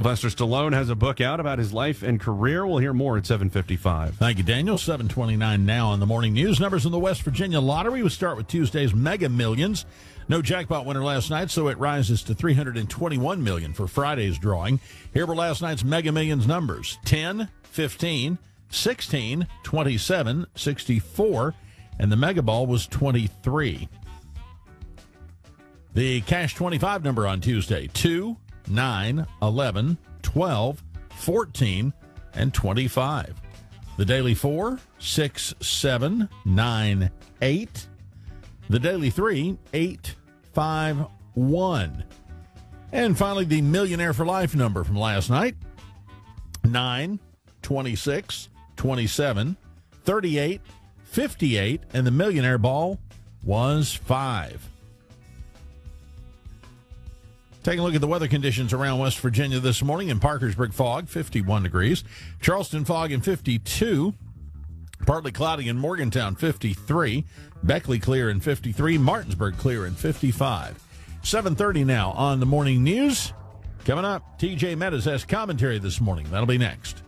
Sylvester Stallone has a book out about his life and career. We'll hear more at 7:55. Thank you, Daniel. 7:29 now on the morning news. Numbers in the West Virginia Lottery. We start with Tuesday's Mega Millions. No jackpot winner last night, so it rises to $321 million for Friday's drawing. Here were last night's Mega Millions numbers: 10, 15, 16, 27, 64, and the Mega Ball was 23. The Cash 25 number on Tuesday: 2, 9, 11, 12, 14, and 25. The Daily 4, 6, 7, 9, 8. The Daily 3, 8, 5, 1. And finally, the Millionaire for Life number from last night: 9, 26, 27, 38, 58, and the Millionaire Ball was 5. Taking a look at the weather conditions around West Virginia this morning. In Parkersburg, fog, 51 degrees. Charleston, fog, in 52. Partly cloudy in Morgantown, 53. Beckley, clear in 53. Martinsburg, clear in 55. 7:30 now on the morning news. Coming up, TJ Meadows has commentary this morning. That'll be next.